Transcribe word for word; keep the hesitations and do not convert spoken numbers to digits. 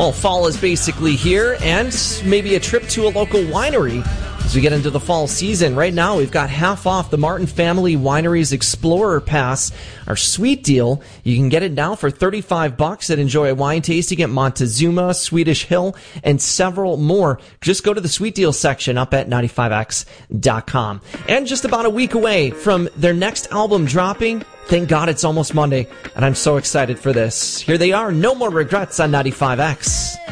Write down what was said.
Well, fall is basically here, and maybe a trip to a local winery. As we get into the fall season, right now we've got half off the Martin Family Wineries Explorer Pass, our sweet deal. You can get it now for thirty-five bucks and enjoy a wine tasting at Montezuma, Swedish Hill, and several more. Just go to the sweet deal section up at ninety-five x dot com. And just about a week away from their next album dropping, thank God it's almost Monday, and I'm so excited for this. Here they are, No More Regrets on ninety-five X.